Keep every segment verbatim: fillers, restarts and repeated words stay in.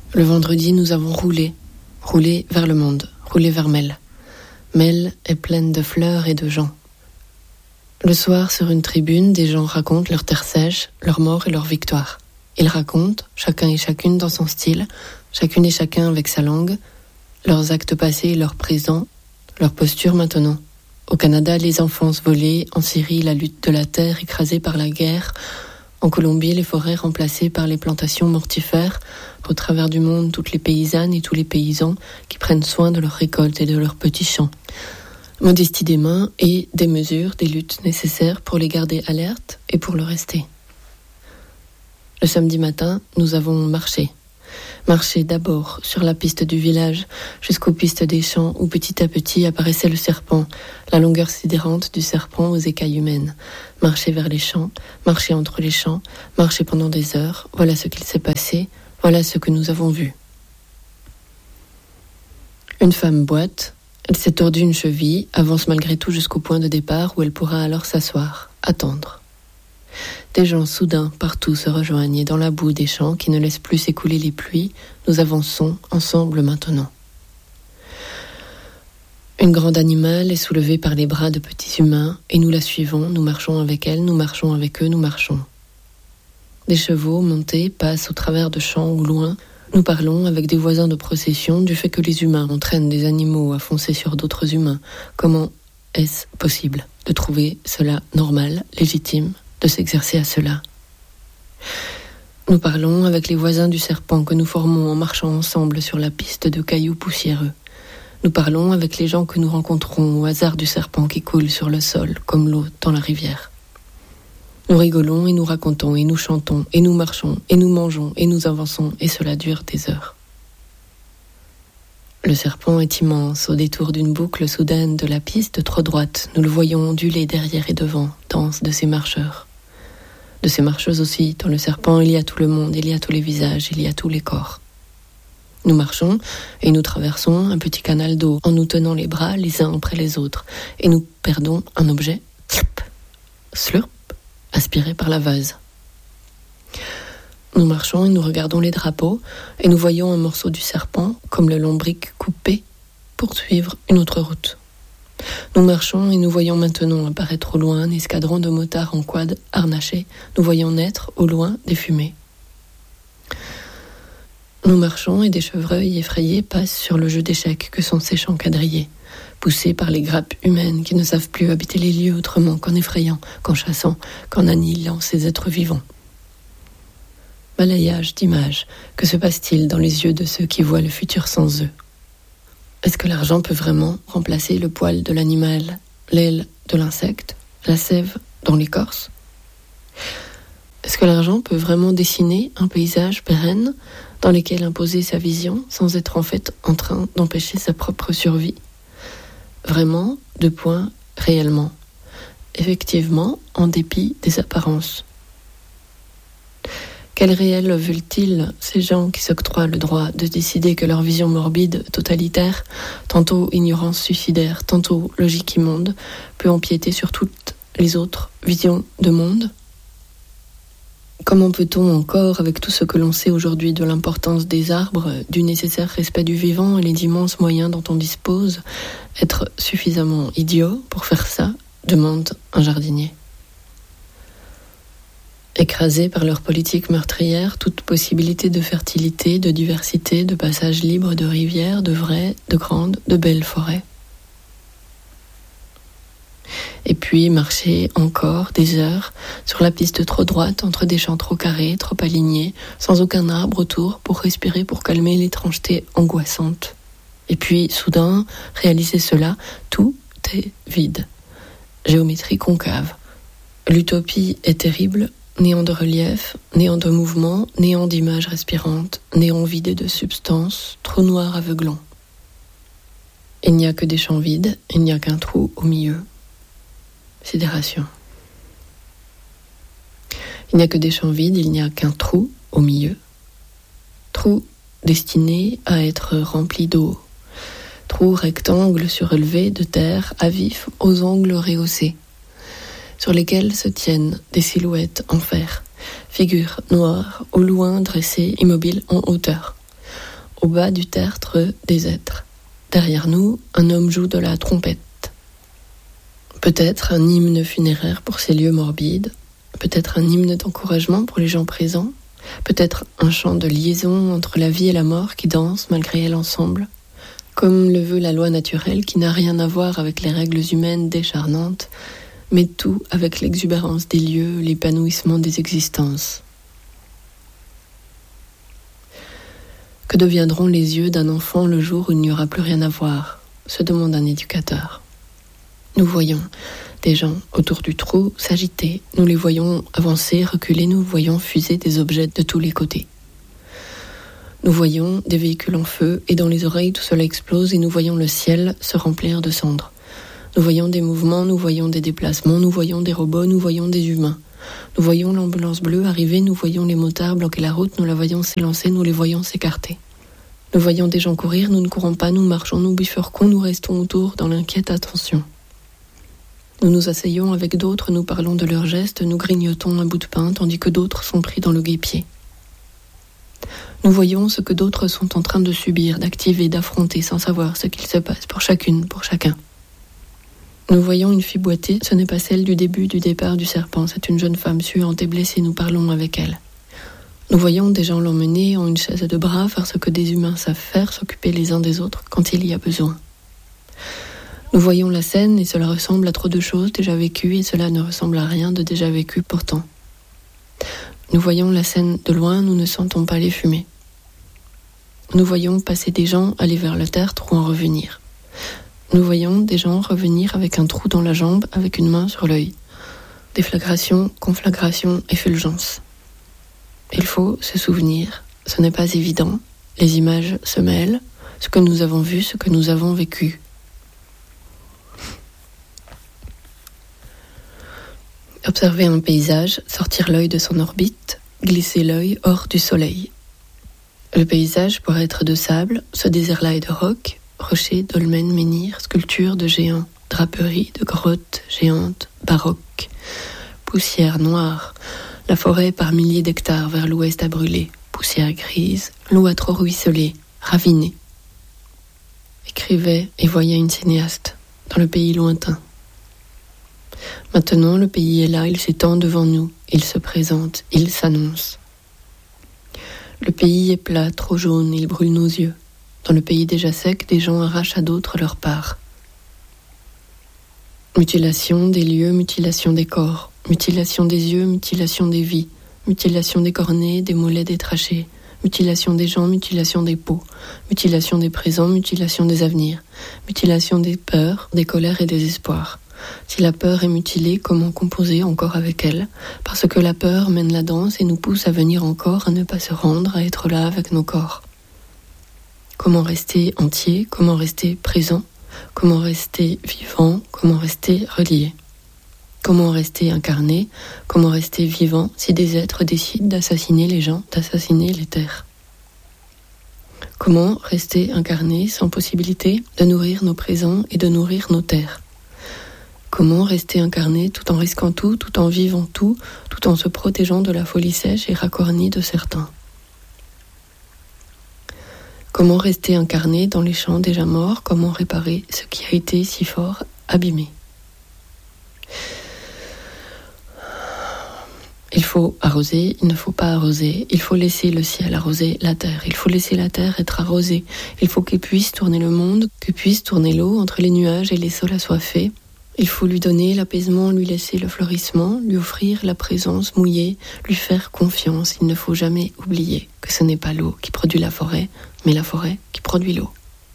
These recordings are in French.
Le vendredi, nous avons roulé, roulé vers le monde, roulé vers Mel. Mel est pleine de fleurs et de gens. Le soir, sur une tribune, des gens racontent leur terre sèche, leur mort et leur victoire. Ils racontent, chacun et chacune dans son style, chacune et chacun avec sa langue, leurs actes passés et leurs présents, leur posture maintenant. Au Canada, les enfances volées, en Syrie, la lutte de la terre écrasée par la guerre, en Colombie, les forêts remplacées par les plantations mortifères, au travers du monde, toutes les paysannes et tous les paysans qui prennent soin de leurs récoltes et de leurs petits champs. Modestie des mains et des mesures, des luttes nécessaires pour les garder alertes et pour le rester. Le samedi matin, nous avons marché. Marché d'abord sur la piste du village jusqu'aux pistes des champs où petit à petit apparaissait le serpent, la longueur sidérante du serpent aux écailles humaines. Marcher vers les champs, marcher entre les champs, marcher pendant des heures, voilà ce qu'il s'est passé, voilà ce que nous avons vu. Une femme boite, elle s'est tordue une cheville, avance malgré tout jusqu'au point de départ où elle pourra alors s'asseoir, attendre. Des gens soudains partout se rejoignent et dans la boue des champs qui ne laissent plus s'écouler les pluies, nous avançons ensemble maintenant. Une grande animale est soulevée par les bras de petits humains et nous la suivons, nous marchons avec elle, nous marchons avec eux, nous marchons. Des chevaux montés passent au travers de champs au loin. Nous parlons avec des voisins de procession du fait que les humains entraînent des animaux à foncer sur d'autres humains. Comment est-ce possible de trouver cela normal, légitime, de s'exercer à cela? Nous parlons avec les voisins du serpent que nous formons en marchant ensemble sur la piste de cailloux poussiéreux. Nous parlons avec les gens que nous rencontrons au hasard du serpent qui coule sur le sol, comme l'eau dans la rivière. Nous rigolons et nous racontons et nous chantons et nous marchons et nous mangeons et nous avançons et cela dure des heures. Le serpent est immense au détour d'une boucle soudaine de la piste trop droite. Nous le voyons onduler derrière et devant, danse de ses marcheurs. De ces marcheuses aussi, dans le serpent, il y a tout le monde, il y a tous les visages, il y a tous les corps. Nous marchons et nous traversons un petit canal d'eau en nous tenant les bras les uns après les autres et nous perdons un objet, slurp, slurp, aspiré par la vase. Nous marchons et nous regardons les drapeaux et nous voyons un morceau du serpent, comme le lombric coupé, poursuivre une autre route. Nous marchons et nous voyons maintenant apparaître au loin un escadron de motards en quad harnachés. Nous voyons naître au loin des fumées. Nous marchons et des chevreuils effrayés passent sur le jeu d'échecs que sont ces champs quadrillés, poussés par les grappes humaines qui ne savent plus habiter les lieux autrement qu'en effrayant, qu'en chassant, qu'en annihilant ces êtres vivants. Balayage d'images, que se passe-t-il dans les yeux de ceux qui voient le futur sans eux? Est-ce que l'argent peut vraiment remplacer le poil de l'animal, l'aile de l'insecte, la sève dans l'écorce? Est-ce que l'argent peut vraiment dessiner un paysage pérenne dans lequel imposer sa vision sans être en fait en train d'empêcher sa propre survie? Vraiment, deux points, réellement. Effectivement, en dépit des apparences. Quel réel veulent-ils, ces gens qui s'octroient le droit de décider que leur vision morbide, totalitaire, tantôt ignorance suicidaire, tantôt logique immonde, peut empiéter sur toutes les autres visions de monde? Comment peut-on encore, avec tout ce que l'on sait aujourd'hui de l'importance des arbres, du nécessaire respect du vivant et les immenses moyens dont on dispose, être suffisamment idiot pour faire ça, demande un jardinier. Écrasés par leur politique meurtrière, toute possibilité de fertilité, de diversité, de passage libre de rivières, de vraies, de grandes, de belles forêts. Et puis marcher encore des heures sur la piste trop droite entre des champs trop carrés, trop alignés, sans aucun arbre autour pour respirer, pour calmer l'étrangeté angoissante. Et puis soudain, réaliser cela, tout est vide. Géométrie concave. L'utopie est terrible, néant de relief, néant de mouvement, néant d'images respirantes, néant vidé de substance, trou noir aveuglant. Il n'y a que des champs vides, il n'y a qu'un trou au milieu. Sidération. Il n'y a que des champs vides, il n'y a qu'un trou au milieu. Trou destiné à être rempli d'eau. Trou rectangle surélevé de terre à vif aux angles rehaussés, sur lesquels se tiennent des silhouettes en fer, figures noires au loin dressées, immobiles en hauteur. au bas du tertre des êtres. Derrière nous, un homme joue de la trompette. Peut-être un hymne funéraire pour ces lieux morbides, peut-être un hymne d'encouragement pour les gens présents, peut-être un chant de liaison entre la vie et la mort qui danse malgré elle ensemble, comme le veut la loi naturelle qui n'a rien à voir avec les règles humaines décharnantes, mais tout avec l'exubérance des lieux, l'épanouissement des existences. Que deviendront les yeux d'un enfant le jour où il n'y aura plus rien à voir, se demande un éducateur. Nous voyons des gens autour du trou s'agiter, nous les voyons avancer, reculer, nous voyons fuser des objets de tous les côtés. Nous voyons des véhicules en feu et dans les oreilles tout cela explose et nous voyons le ciel se remplir de cendres. Nous voyons des mouvements, nous voyons des déplacements, nous voyons des robots, nous voyons des humains. Nous voyons l'ambulance bleue arriver, nous voyons les motards bloquer la route, nous la voyons s'élancer, nous les voyons s'écarter. Nous voyons des gens courir, nous ne courons pas, nous marchons, nous bifurquons, nous restons autour dans l'inquiète attention. Nous nous asseyons avec d'autres, nous parlons de leurs gestes, nous grignotons un bout de pain, tandis que d'autres sont pris dans le guêpier. Nous voyons ce que d'autres sont en train de subir, d'activer, d'affronter, sans savoir ce qu'il se passe pour chacune, pour chacun. Nous voyons une fille boiter, ce n'est pas celle du début du départ du serpent, c'est une jeune femme suante et blessée, nous parlons avec elle. Nous voyons des gens l'emmener en une chaise de bras, faire ce que des humains savent faire, s'occuper les uns des autres quand il y a besoin. Nous voyons la scène et cela ressemble à trop de choses déjà vécues et cela ne ressemble à rien de déjà vécu pourtant. Nous voyons la scène de loin, nous ne sentons pas les fumées. Nous voyons passer des gens aller vers le tertre ou en revenir. Nous voyons des gens revenir avec un trou dans la jambe, avec une main sur l'œil. Déflagration, conflagration, effulgence. Il faut se souvenir, ce n'est pas évident, les images se mêlent, ce que nous avons vu, ce que nous avons vécu. Observer un paysage, sortir l'œil de son orbite, glisser l'œil hors du soleil. Le paysage pourrait être de sable, ce désert-là est de roc, rochers, dolmens, menhirs, sculptures de géants, draperies de grottes géantes, baroques, poussière noire, la forêt par milliers d'hectares vers l'ouest a brûlé, poussière grise, l'eau a trop ruisselé, ravinée. Écrivait et voyait une cinéaste dans le pays lointain. Maintenant, le pays est là, il s'étend devant nous, il se présente, il s'annonce. Le pays est plat, trop jaune, il brûle nos yeux. Dans le pays déjà sec, des gens arrachent à d'autres leur part. Mutilation des lieux, mutilation des corps, mutilation des yeux, mutilation des vies, mutilation des cornets, des mollets détrachés, mutilation des gens, mutilation des peaux, mutilation des présents, mutilation des avenirs, mutilation des peurs, des colères et des espoirs. Si la peur est mutilée, comment composer encore avec elle? Parce que la peur mène la danse et nous pousse à venir encore, à ne pas se rendre, à être là avec nos corps. Comment rester entier? Comment rester présent? Comment rester vivant? Comment rester relié? Comment rester incarné? Comment rester vivant si des êtres décident d'assassiner les gens, d'assassiner les terres? Comment rester incarné sans possibilité de nourrir nos présents et de nourrir nos terres? Comment rester incarné tout en risquant tout, tout en vivant tout, tout en se protégeant de la folie sèche et racornie de certains? Comment rester incarné dans les champs déjà morts? Comment réparer ce qui a été si fort abîmé? Il faut arroser, il ne faut pas arroser, il faut laisser le ciel arroser la terre, il faut laisser la terre être arrosée, il faut qu'il puisse tourner le monde, que puisse tourner l'eau entre les nuages et les sols assoiffés. Il faut lui donner l'apaisement, lui laisser le fleurissement, lui offrir la présence mouillée, lui faire confiance. Il ne faut jamais oublier que ce n'est pas l'eau qui produit la forêt, mais la forêt qui produit l'eau.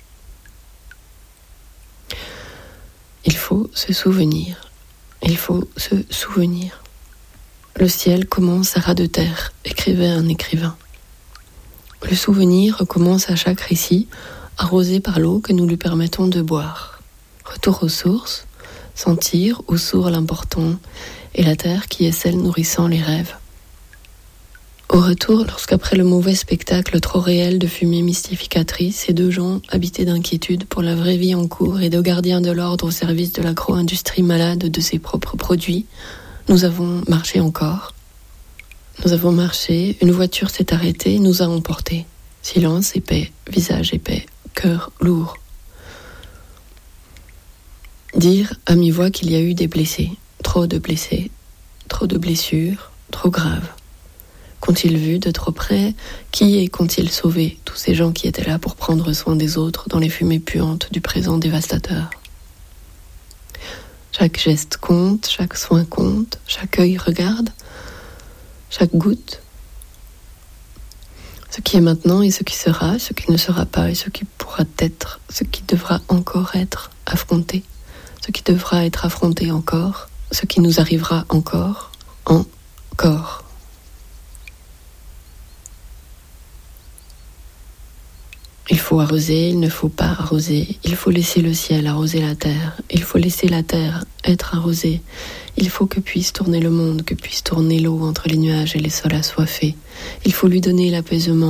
Il faut se souvenir, il faut se souvenir. Le ciel commence à ras de terre, écrivait un écrivain. Le souvenir recommence à chaque récit, arrosé par l'eau que nous lui permettons de boire. Retour aux sources, sentir où sourd l'important, et la terre qui est celle nourrissant les rêves. Au retour, lorsqu'après le mauvais spectacle trop réel de fumée mystificatrice, ces deux gens, habités d'inquiétude pour la vraie vie en cours et de gardiens de l'ordre au service de l'agro-industrie malade de ses propres produits, nous avons marché encore. Nous avons marché, une voiture s'est arrêtée, nous a emportés. Silence épais, visage épais, cœur lourd. Dire à mi-voix qu'il y a eu des blessés, trop de blessés, trop de blessures, trop graves. Qu'ont-ils vu de trop près? Qui et qu'ont-ils sauvé? Tous ces gens qui étaient là pour prendre soin des autres dans les fumées puantes du présent dévastateur. Chaque geste compte, chaque soin compte, chaque œil regarde, chaque goutte. Ce qui est maintenant et ce qui sera, ce qui ne sera pas et ce qui pourra être, ce qui devra encore être affronté, ce qui devra être affronté encore, ce qui nous arrivera encore, encore. Il faut arroser, il ne faut pas arroser, il faut laisser le ciel arroser la terre, il faut laisser la terre être arrosée, il faut que puisse tourner le monde, que puisse tourner l'eau entre les nuages et les sols assoiffés, il faut lui donner l'apaisement